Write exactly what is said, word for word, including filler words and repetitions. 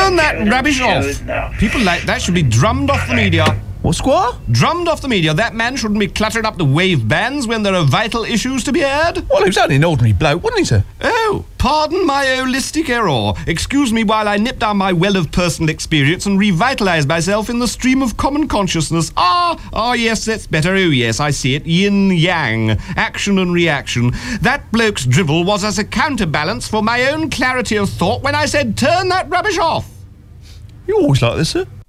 Turn that rubbish off. Now. People like that should be drummed off the media. What, Squire? Drummed off the media. That man shouldn't be cluttering up the wave bands when there are vital issues to be aired. Well, he was only an ordinary bloke, wasn't he, sir? Oh, pardon my holistic error. Excuse me while I nip down my well of personal experience and revitalise myself in the stream of common consciousness. Ah, ah, yes, that's better. Oh, yes, I see it. Yin-yang. Action and reaction. That bloke's drivel was as a counterbalance for my own clarity of thought when I said, turn that rubbish off. You're always like this, sir.